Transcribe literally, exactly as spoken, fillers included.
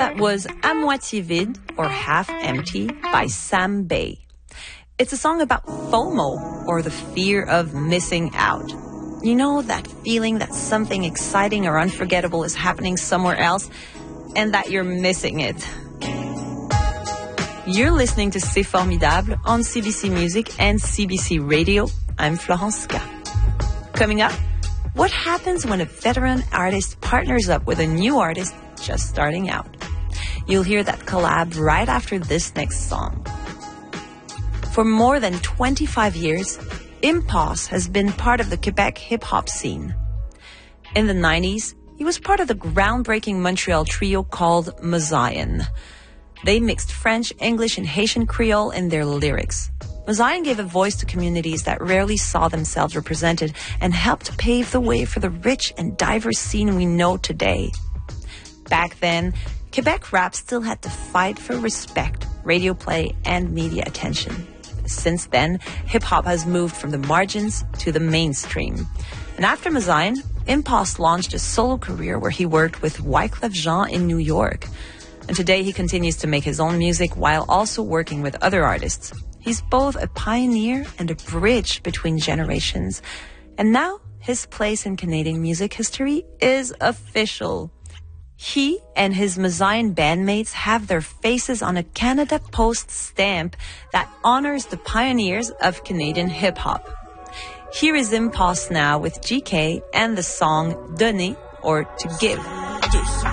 That was À Moitié Vide, or Half Empty, by Sam Bay. It's a song about FOMO, or the fear of missing out. You know, that feeling that something exciting or unforgettable is happening somewhere else, and that you're missing it. You're listening to C'est Formidable on C B C Music and C B C Radio. I'm Florence Ska. Coming up, what happens when a veteran artist partners up with a new artist just starting out? You'll hear that collab right after this next song. For more than twenty-five years, Impulse has been part of the Quebec hip-hop scene. In the nineties, he was part of the groundbreaking Montreal trio called Mosaïen. They mixed French, English, and Haitian Creole in their lyrics. Mosaïen gave a voice to communities that rarely saw themselves represented and helped pave the way for the rich and diverse scene we know today. Back then, Quebec rap still had to fight for respect, radio play, and media attention. Since then, hip-hop has moved from the margins to the mainstream. And after Mosaïen, Impulse launched a solo career where he worked with Wyclef Jean in New York. And today he continues to make his own music while also working with other artists. He's both a pioneer and a bridge between generations. And now his place in Canadian music history is official. He and his Mosaïen bandmates have their faces on a Canada Post stamp that honors the pioneers of Canadian hip-hop. Here is Impulse now with G K and the song Donner, or To Give.